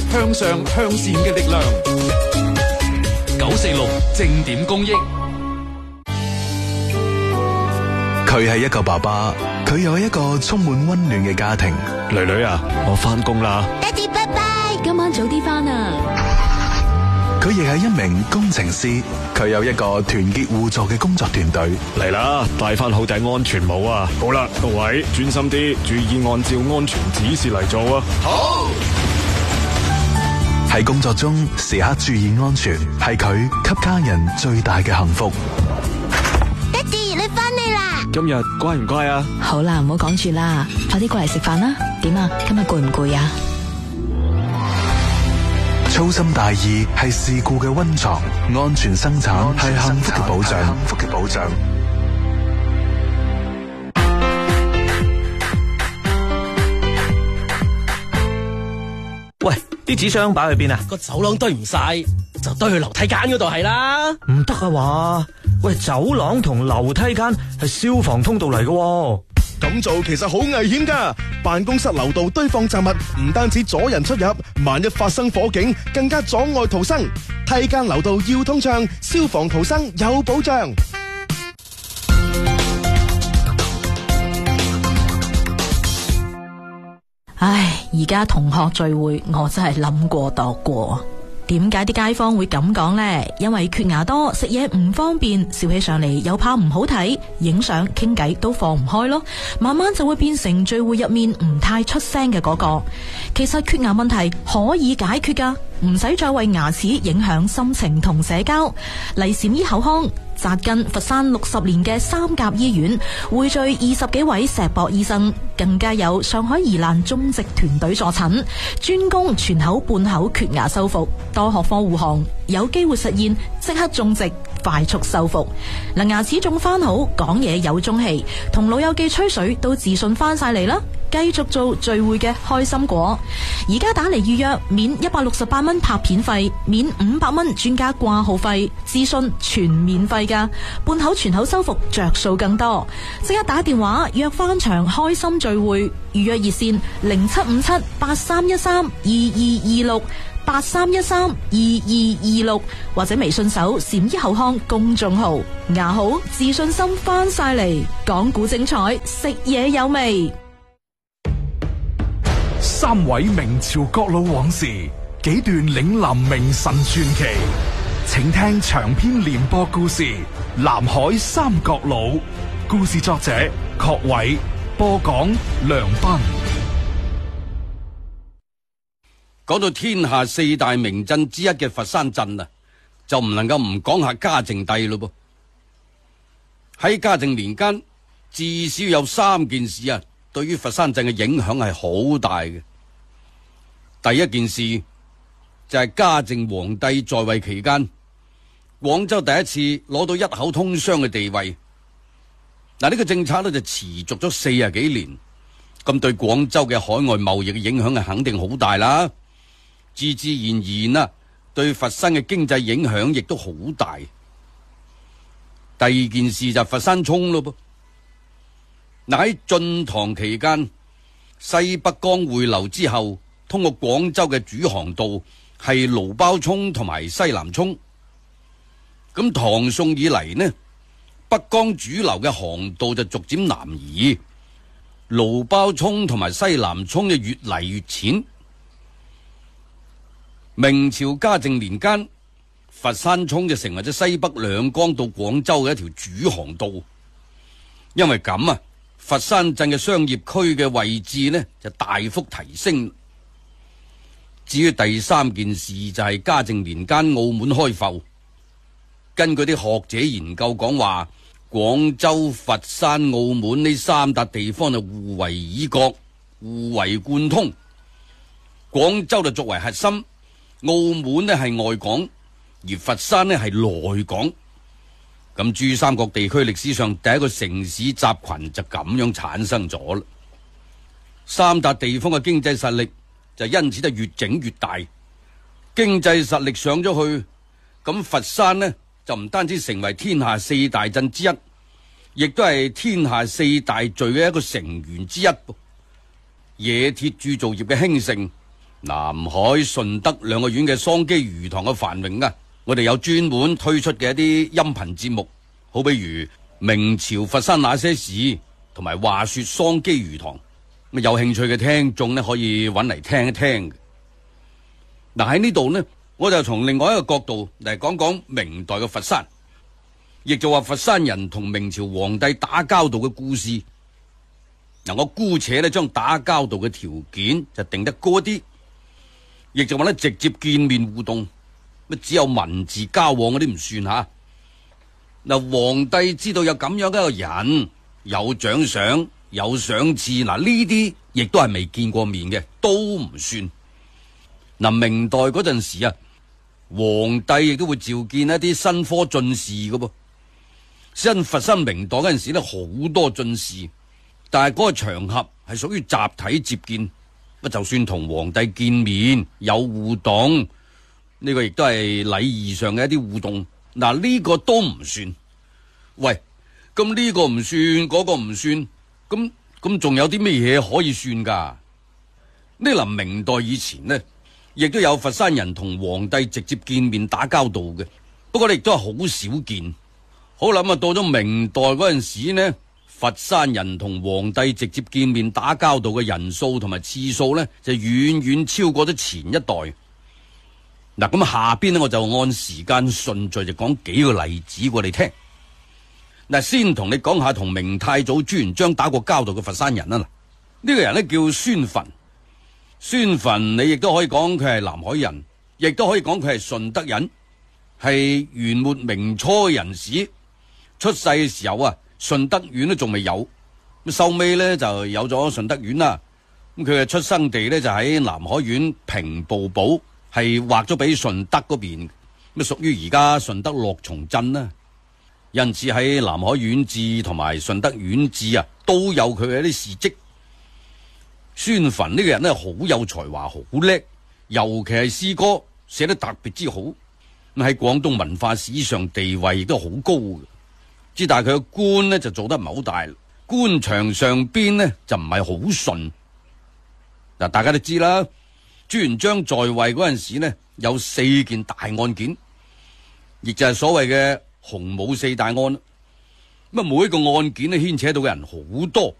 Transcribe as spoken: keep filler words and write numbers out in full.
向上向善嘅力量。九四六正點公益。 佢係一個爸爸，佢有一個充滿溫暖嘅家庭。 女女啊，我翻工啦。 爹哋拜拜，今晚早啲翻啊。 佢亦係一名工程師，佢有一個團結互助嘅工作團隊。 嚟啦，戴翻好頂安全帽啊！好啦，各位專心啲，注意按照安全指示嚟做啊！ 好。 喺工作中時刻注意安全，係佢給家人最大嘅幸福。 爹哋，你翻嚟啦！ 今日乖唔乖啊？ 好啦，唔好講住啦，快啲過嚟食飯啦。點啊？今日攰唔攰啊？ 粗心大意係事故嘅溫床，安全生產係幸福嘅保障。幸福嘅保障。 喂，啲紙箱擺去邊啊？ 個走廊堆唔晒，就堆去樓梯間嗰度係啦。 唔得啊話，喂，走廊同樓梯間係消防通道嚟嘅。 咁做其實好危險噶，辦公室樓道堆放雜物，唔單止阻人出入，萬一發生火警，更加阻礙逃生。梯間樓道要通暢，消防逃生有保障。 唉，而家同學聚會，我真係諗過度過。點解啲街坊會咁講呢？因為缺牙多，食嘢唔方便，笑起上嚟又怕唔好睇，影相傾偈都放唔開咯。慢慢就會變成聚會入面唔太出聲嘅嗰個。其實缺牙問題可以解決噶，唔使再為牙齒影響心情同社交。嚟禪醫口腔，扎根佛山六十年嘅三甲醫院，匯聚二十幾位石博醫生，更加有上海宜蘭中籍團隊助診，專攻全口半口缺牙修復，多學科護航，有機會實現即刻種植，快速修復。嗱，牙齒種翻好，講嘢有中氣，同老友記吹水都自信翻晒嚟啦！繼續做聚會嘅開心果，而家打嚟預約，免一百六十八蚊拍片費，免五百蚊專家掛號費，諮詢全免費噶，半口全口修復着數更多，即刻打電話約翻場開心聚會，預約熱線零七五七八三一三二二二六八三一三二二二六，或者微信搜禪醫口腔公眾號，牙好自信心翻晒嚟，講古精彩，食嘢有味。 三位明朝國老往事，幾段嶺南名臣傳奇，請聽長篇連播故事《南海三國佬》，故事作者郝偉，播講梁斌。 講到天下四大名鎮之一嘅佛山鎮啊，就唔能夠唔講下嘉靖帝咯噃。喺嘉靖年間，至少有三件事啊，對於佛山鎮嘅影響係好大嘅。第一件事就係嘉靖皇帝在位期間，廣州第一次攞到一口通商嘅地位。嗱，呢個政策呢就持續咗四十幾年，咁對廣州嘅海外貿易嘅影響係肯定好大啦。自自然然啦，對佛山嘅經濟影響亦都好大。第二件事就係佛山涌咯噃。嗱，喺晉唐期間，西北江匯流之後，通過廣州嘅主航道係蘆苞涌同埋西南涌。咁唐宋以嚟呢，北江主流嘅航道就逐漸南移，蘆苞涌同埋西南涌就越嚟越淺。明朝嘉靖年間，佛山涌就成為咗西北兩江到廣州嘅一條主航道。因為咁啊，佛山鎮嘅商業區嘅位置呢就大幅提升。至於第三件事就係嘉靖年間澳門開埠。根據啲學者研究講話，廣州、佛山、澳門呢三笪地方就互為耳角，互為貫通。廣州就作為核心，澳門呢係外港，而佛山呢係內港。咁珠三角地區歷史上第一個城市集群就咁樣產生咗啦。三笪地方嘅經濟實力就因此就越整越大。經濟實力上咗去，咁佛山呢就唔單止成為天下四大鎮之一，亦都係天下四大聚嘅一個成員之一。冶鐵鑄造業嘅興盛， 南海、順德兩個縣嘅桑基魚塘嘅繁榮啊，我哋有專門推出嘅一啲音頻節目，好比如明朝佛山那些事同埋話說桑基魚塘，咁有興趣嘅聽眾呢，可以揾嚟聽一聽。嗱，喺呢度呢，我就從另外一個角度嚟講講明代嘅佛山，亦就話佛山人同明朝皇帝打交道嘅故事。嗱，我姑且呢將打交道嘅條件就定得高啲，亦就話呢直接見面互動，乜只有文字交往嗰啲唔算吓。嗱，皇帝知道有咁樣嘅一個人，有獎賞有賞賜，嗱呢啲亦都係未見過面嘅，都唔算。嗱，明代嗰陣時啊，皇帝亦都會召見一啲新科進士嘅噃。新佛山明代嗰陣時咧，好多進士，但係嗰個場合係屬於集體接見，乜就算同皇帝見面有互動，呢個亦都係禮儀上嘅一啲互動。嗱，呢個都唔算。喂，咁呢個唔算，嗰個唔算，咁咁仲有啲咩嘢可以算噶？呢臨明代以前呢，亦都有佛山人同皇帝直接見面打交道嘅，不過亦都係好少見。好啦，咁啊到咗明代嗰陣時呢，佛山人同皇帝直接見面打交道嘅人數同埋次數呢，就遠遠超過咗前一代。嗱，咁下邊呢，我就按時間順序就講幾個例子過你聽。嗱，先同你講下同明太祖朱元璋打過交道嘅佛山人啊。嗱，呢個人呢，叫孫墳。孫墳你亦都可以講佢係南海人，亦都可以講佢係順德人，係元末明初嘅人士。出世嘅時候啊，順德縣都仲未有，咁收尾呢就有咗順德縣啦。咁佢嘅出生地呢，就喺南海縣平步堡，係劃咗俾順德嗰邊，咁屬於而家順德樂從鎮啦。因此喺南海縣志同埋順德縣志啊，都有佢嘅啲事跡。孫墳呢個人呢，好有才華，好叻，尤其係詩歌寫得特別之好，咁喺廣東文化史上地位亦都好高嘅。之但係佢嘅官呢就做得唔係好大，官場上邊呢就唔係好順。嗱，大家都知啦，朱元璋在位嗰陣時呢，有四件大案件，亦就係所謂嘅洪武四大案。咁啊，每一個案件呢牽扯到嘅人好多，